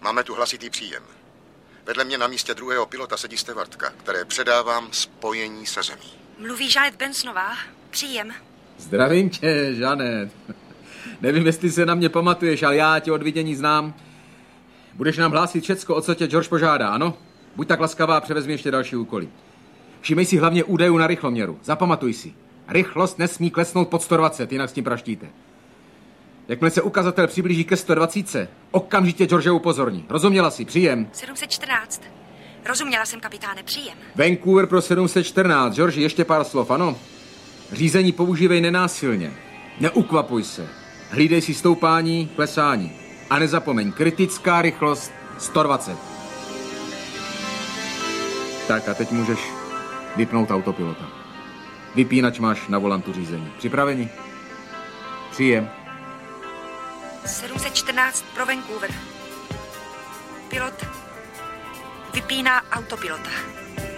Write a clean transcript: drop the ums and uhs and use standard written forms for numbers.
Máme tu hlasitý příjem. Vedle mě na místě druhého pilota sedí stevardka, které předávám spojení se zemí. Mluví Žanet Bensonová. Příjem. Zdravím tě, Žanet. Nevím, jestli se na mě pamatuješ, ale já tě od vidění znám. Budeš nám hlásit všecko, o co tě George požádá, ano? Buď tak laskavá a převezmi ještě další úkoly. Všimej si hlavně údajů na rychloměru. Zapamatuj si. Rychlost nesmí klesnout pod 120, jinak s tím praštíte. Jakmile se ukazatel přiblíží ke 120, okamžitě George upozorní. Rozuměla si? Příjem. 714. Rozuměla jsem, kapitáne, příjem. Vancouver pro 714. George, ještě pár slov, ano? Řízení používej nenásilně. Neukvapuj se. Hlídej si stoupání, klesání. A nezapomeň, kritická rychlost 120. Tak a teď můžeš vypnout autopilota. Vypínač máš na volantu řízení. Připraveni? Příjem. 714 pro Vancouver. Pilot vypíná autopilota.